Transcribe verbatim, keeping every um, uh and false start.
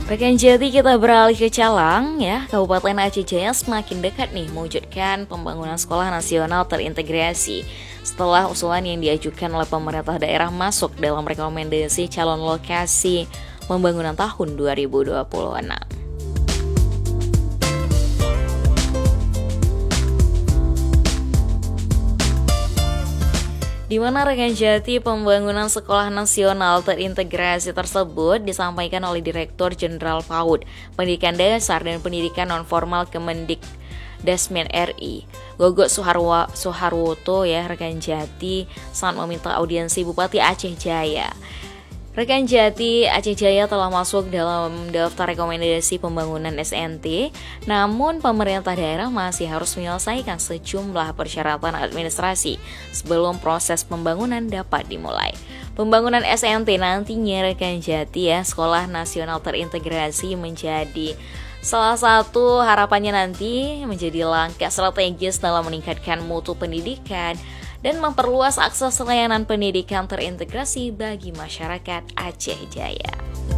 Rekan Jati, kita beralih ke Calang ya. Kabupaten Aceh Jaya semakin dekat nih mewujudkan pembangunan sekolah nasional terintegrasi setelah usulan yang diajukan oleh pemerintah daerah masuk dalam rekomendasi calon lokasi pembangunan tahun dua ribu dua puluh enam. Di mana rekan Jati, pembangunan sekolah nasional terintegrasi tersebut disampaikan oleh Direktur Jenderal PAUD, Pendidikan Dasar dan Pendidikan Nonformal Kemendikbudristek R I, Gogok Suharwa, Suharwoto ya rekan Jati, saat meminta audiensi Bupati Aceh Jaya. Rekan Jati, Aceh Jaya telah masuk dalam daftar rekomendasi pembangunan S N T, namun pemerintah daerah masih harus menyelesaikan sejumlah persyaratan administrasi sebelum proses pembangunan dapat dimulai. Pembangunan S N T nantinya rekan Jati ya, Sekolah Nasional Terintegrasi, menjadi salah satu harapannya nanti menjadi langkah strategis dalam meningkatkan mutu pendidikan dan memperluas akses layanan pendidikan terintegrasi bagi masyarakat Aceh Jaya.